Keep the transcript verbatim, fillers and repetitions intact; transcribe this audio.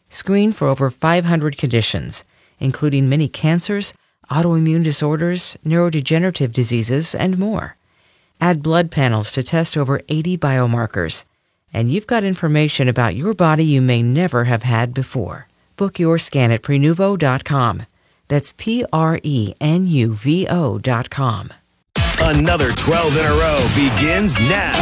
Screen for over five hundred conditions, including many cancers, autoimmune disorders, neurodegenerative diseases, and more. Add blood panels to test over eighty biomarkers, and you've got information about your body you may never have had before. Book your scan at prenuvo dot com. That's P R E N U V O dot com. Another twelve in a row begins now.